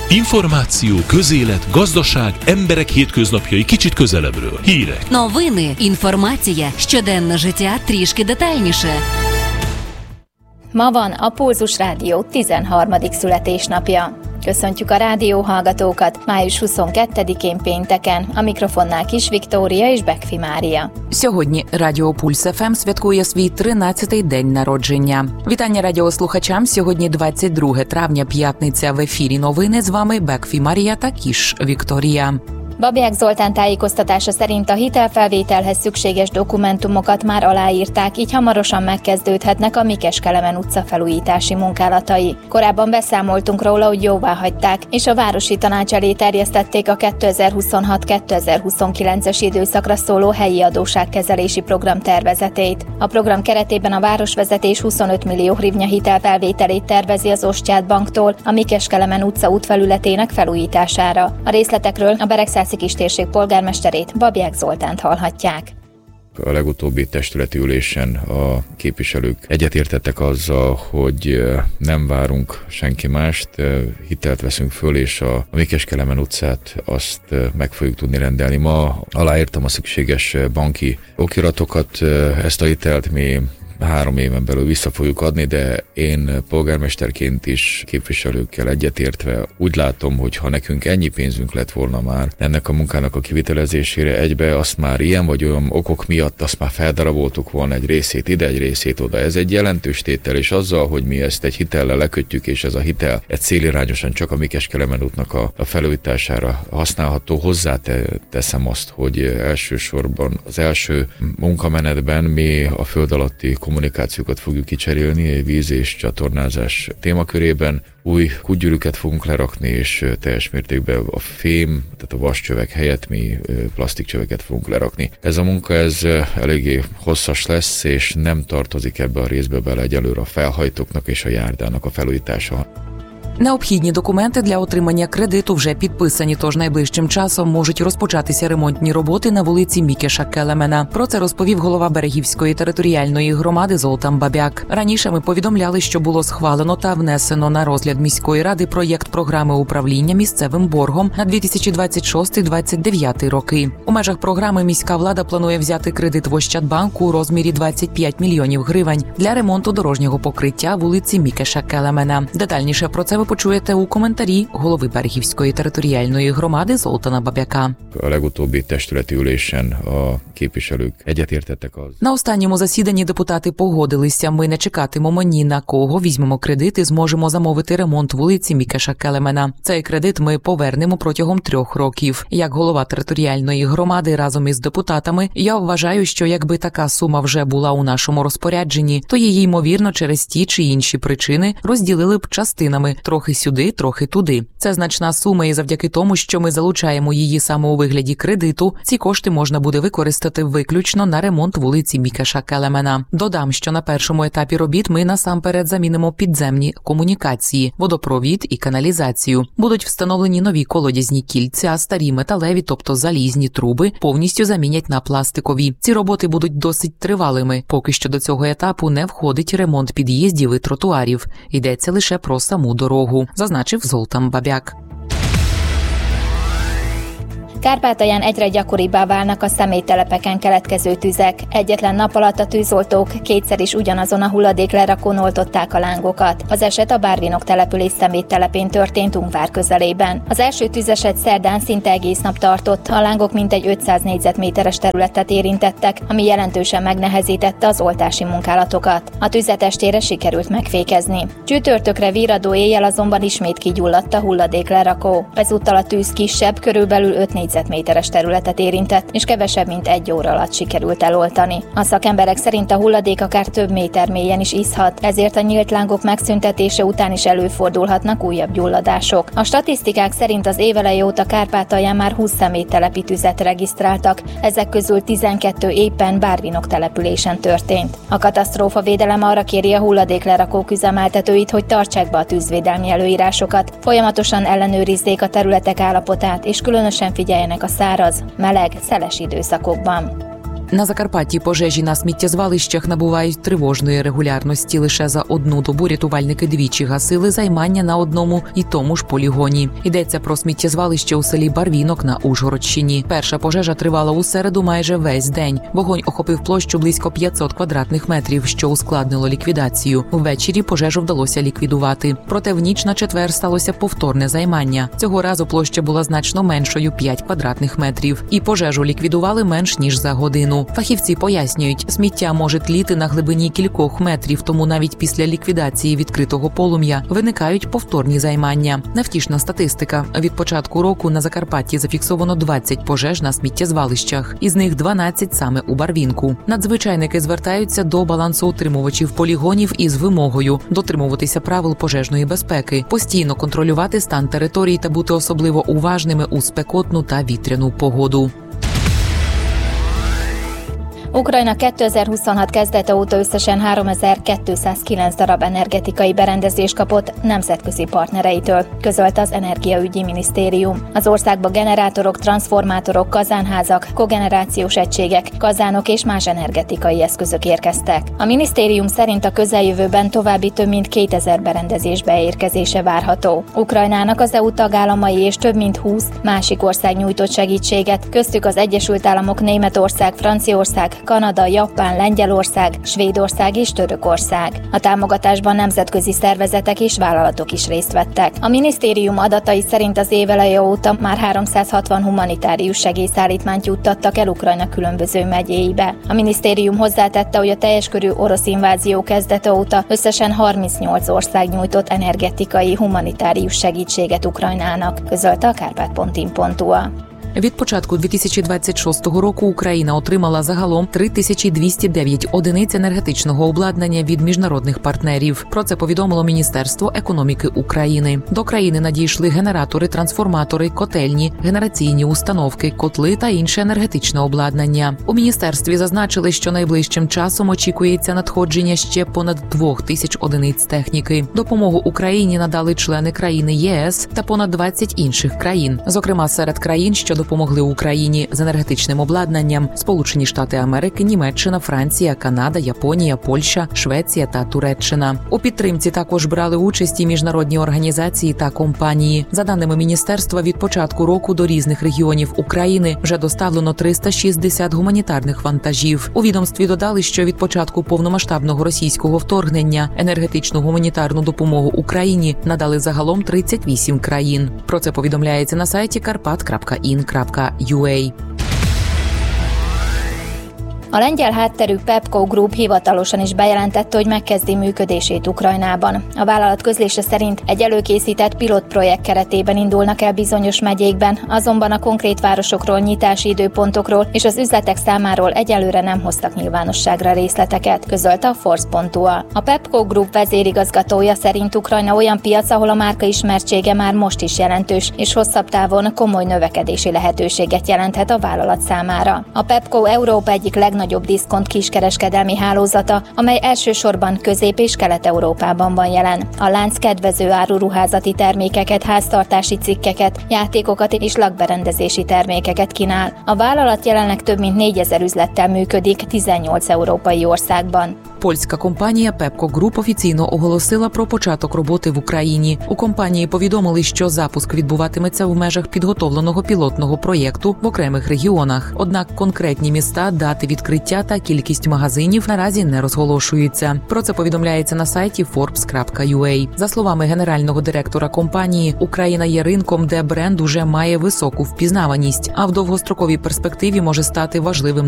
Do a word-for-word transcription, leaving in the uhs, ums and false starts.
Információ, közélet, gazdaság, emberek hétköznapjai kicsit közelebbről. Hírek. Новини, інформація, щоденне життя трішки детальніше. Ma van a Pulzus Rádió tizenharmadik születésnapja. Köszöntjük a rádióhallgatókat május huszonkettedikén pénteken, a mikrofonnál Kis Viktória és Bekfi Mária. Сьогодні Радіо Пульс еф ем святкує свій тринадцятий день народження. Вітання радіослухачам. Сьогодні двадцять друге травня, п'ятниця. В ефірі новини. З вами Bekfi Mária та Kis Viktória. Babják Zoltán tájékoztatása szerint a hitelfelvételhez szükséges dokumentumokat már aláírták, így hamarosan megkezdődhetnek a Mikes-Kelemen utca felújítási munkálatai. Korábban beszámoltunk róla, hogy jóvá hagyták, és a Városi Tanács elé terjesztették a kétezer-huszonhat kétezer-huszonkilences időszakra szóló helyi adósságkezelési program tervezetét. A program keretében a városvezetés huszonöt millió hrivnya hitelfelvételét tervezi az Ostyád banktól a Mikes-Kelemen utca útfelületének felújítására. A részletekről a Beregszászi kistérség polgármesterét, Babják Zoltánt hallhatják. A legutóbbi testületi ülésen a képviselők egyetértettek azzal, hogy nem várunk senki mást, hitelt veszünk föl, és a Mikes-Kelemen utcát azt meg fogjuk tudni rendelni. Ma aláírtam a szükséges banki okiratokat, ezt a hitelt mi három éven belül vissza fogjuk adni, de én polgármesterként is képviselőkkel egyetértve úgy látom, hogy ha nekünk ennyi pénzünk lett volna már ennek a munkának a kivitelezésére egybe, azt már ilyen vagy olyan okok miatt azt már feldaraboltuk volna egy részét ide, egy részét oda. Ez egy jelentős tétel, és azzal, hogy mi ezt egy hitellel lekötjük, és ez a hitel egy célirányosan csak a Mikes-Kelemen útnak a, a felújítására használható, hozzáteszem azt, hogy elsősorban az első munkamenetben mi a föld alatti kommunikációkat fogjuk kicserélni, víz és csatornázás témakörében. Új kútgyűrűket fogunk lerakni, és teljes mértékben a fém, tehát a vascsövek helyett mi plastikcsöveket fogunk lerakni. Ez a munka ez eléggé hosszas lesz, és nem tartozik ebbe a részbe bele egyelőre a felhajtóknak és a járdának a felújítása. Необхідні документи для отримання кредиту вже підписані, тож найближчим часом можуть розпочатися ремонтні роботи на вулиці Мікеша-Келемена. Про це розповів голова Берегівської територіальної громади Золтан Бабяк. Раніше ми повідомляли, що було схвалено та внесено на розгляд міської ради проєкт програми управління місцевим боргом на дві тисячі двадцять шостий - двадцять дев'ятий роки. У межах програми міська влада планує взяти кредит в Ощадбанку у розмірі двадцять п'ять мільйонів гривень для ремонту дорожнього покриття вулиці Мікеша-Келемена. Детальніше про це ви почуєте у коментарі голови Берегівської територіальної громади Золтана Бабяка. A legutóbbi testületi ülésen a képviselők egyetértettek az. На останньому засіданні депутати погодилися, ми не чекатимемо ні на кого, візьмемо кредит і зможемо замовити ремонт вулиці Мікеша-Келемена. Цей кредит ми повернемо протягом трьох років. Як голова територіальної громади разом із депутатами, я вважаю, що якби така сума вже була у нашому розпорядженні, то її, ймовірно, через ті чи інші причини розділили б частинами, трохи сюди, трохи туди. Це значна сума, і завдяки тому, що ми залучаємо її саме у вигляді кредиту, ці кошти можна буде використати виключно на ремонт вулиці Мікеша-Келемена. Додам, що на першому етапі робіт ми насамперед замінимо підземні комунікації, водопровід і каналізацію. Будуть встановлені нові колодязні кільця, старі металеві, тобто залізні труби, повністю замінять на пластикові. Ці роботи будуть досить тривалими. Поки що до цього етапу не входить ремонт під'їздів і тротуарів. Йдеться лише про саму дорогу, зазначив Золтан Бабяк. Kárpátalján egyre gyakoribbá válnak a személytelepeken keletkező tüzek. Egyetlen nap alatt a tűzoltók kétszer is ugyanazon a hulladéklerakón oltották a lángokat. Az eset a Bárvinok település szeméttelepén történt Ungvár közelében. Az első tüzeset szerdán szinte egész nap tartott, a lángok mintegy ötszáz négyzetméteres területet érintettek, ami jelentősen megnehezítette az oltási munkálatokat. A tüzet estére sikerült megfékezni. Csütörtökre virradó éjjel azonban ismét kigyulladt a hulladéklerakó. Ezúttal a tűz kisebb, körülbelül öt négyzetméteres területet érintett, és kevesebb, mint egy óra alatt sikerült eloltani. A szakemberek szerint a hulladék akár több méter mélyen is iszhat, ezért a nyílt lángok megszüntetése után is előfordulhatnak újabb gyulladások. A statisztikák szerint az éveleje óta Kárpátalján már húsz személytelepi tüzet regisztráltak, ezek közül tizenkettő éppen Bárvinok településen történt. A katasztrófavédelem arra kéri a hulladéklerakók üzemeltetőit, hogy tartsák be a tűzvédelmi előírásokat, folyamatosan ellenőrizzék a területek állapotát, és különösen figyeljenek a száraz, meleg, szeles időszakokban. На Закарпатті пожежі на сміттєзвалищах набувають тривожної регулярності. Лише за одну добу рятувальники двічі гасили займання на одному і тому ж полігоні. Йдеться про сміттєзвалище у селі Барвінок на Ужгородщині. Перша пожежа тривала у середу майже весь день. Вогонь охопив площу близько п'ятсот квадратних метрів, що ускладнило ліквідацію. Ввечері пожежу вдалося ліквідувати. Проте в ніч на четвер сталося повторне займання. Цього разу площа була значно меншою – п'ять квадратних метрів. І пожежу ліквідували менш ніж за годину. Фахівці пояснюють, сміття може тліти на глибині кількох метрів, тому навіть після ліквідації відкритого полум'я виникають повторні займання. Невтішна статистика. Від початку року на Закарпатті зафіксовано двадцять пожеж на сміттєзвалищах. Із них дванадцять саме у Барвінку. Надзвичайники звертаються до балансоутримувачів полігонів із вимогою дотримуватися правил пожежної безпеки, постійно контролювати стан територій та бути особливо уважними у спекотну та вітряну погоду. Ukrajna kétezer-huszonhat kezdete óta összesen háromezer-kétszázkilenc darab energetikai berendezést kapott nemzetközi partnereitől, közölte az Energiaügyi Minisztérium. Az országba generátorok, transformátorok, kazánházak, kogenerációs egységek, kazánok és más energetikai eszközök érkeztek. A minisztérium szerint a közeljövőben további több mint kétezer berendezés beérkezése várható. Ukrajnának az é u tagállamai és több mint húsz másik ország nyújtott segítséget, köztük az Egyesült Államok, Németország, Franciaország, Kanada, Japán, Lengyelország, Svédország és Törökország. A támogatásban nemzetközi szervezetek és vállalatok is részt vettek. A minisztérium adatai szerint az év eleje óta már háromszázhatvan humanitárius segélyszállítmányt juttattak el Ukrajna különböző megyéibe. A minisztérium hozzátette, hogy a teljes körű orosz invázió kezdete óta összesen harmincnyolc ország nyújtott energetikai humanitárius segítséget Ukrajnának, közölte a kárpát pont in pont u a. Від початку дві тисячі двадцять шостого року Україна отримала загалом три тисячі двісті дев'ять одиниць енергетичного обладнання від міжнародних партнерів. Про це повідомило Міністерство економіки України. До країни надійшли генератори, трансформатори, котельні, генераційні установки, котли та інше енергетичне обладнання. У міністерстві зазначили, що найближчим часом очікується надходження ще понад двох тисяч одиниць техніки. Допомогу Україні надали члени країни ЄС та понад двадцять інших країн. Зокрема, серед країн, що допомогли Україні з енергетичним обладнанням: Сполучені Штати Америки, Німеччина, Франція, Канада, Японія, Польща, Швеція та Туреччина. У підтримці також брали участь і міжнародні організації та компанії. За даними міністерства, від початку року до різних регіонів України вже доставлено триста шістдесят гуманітарних вантажів. У відомстві додали, що від початку повномасштабного російського вторгнення енергетичну гуманітарну допомогу Україні надали загалом тридцять вісім країн. Про це повідомляється на сайті карпат крапка ін крапка ю а. A lengyel hátterű Pepco Group hivatalosan is bejelentette, hogy megkezdi működését Ukrajnában. A vállalat közlése szerint egy előkészített pilotprojekt keretében indulnak el bizonyos megyékben, azonban a konkrét városokról, nyitási időpontokról és az üzletek számáról egyelőre nem hoztak nyilvánosságra részleteket, közölte a force pont u a. A Pepco Group vezérigazgatója szerint Ukrajna olyan piac, ahol a márka ismertsége már most is jelentős, és hosszabb távon komoly növekedési lehetőséget jelenthet a vállalat számára. A Pepco Európa egyik legnagyobb nagyobb diszkont kiskereskedelmi hálózata, amely elsősorban Közép- és Kelet-Európában van jelen. A lánc kedvező áru ruházati termékeket, háztartási cikkeket, játékokat és lakberendezési termékeket kínál. A vállalat jelenleg több mint négyezer üzlettel működik tizennyolc európai országban. Польська компанія Pepco Group офіційно оголосила про початок роботи в Україні. У компанії повідомили, що запуск відбуватиметься в межах підготовленого пілотного проєкту в окремих регіонах. Однак конкретні міста, дати відкриття та кількість магазинів наразі не розголошуються. Про це повідомляється на сайті форбс крапка ю а. За словами генерального директора компанії, Україна є ринком, де бренд уже має високу впізнаваність, а в довгостроковій перспективі може стати важливим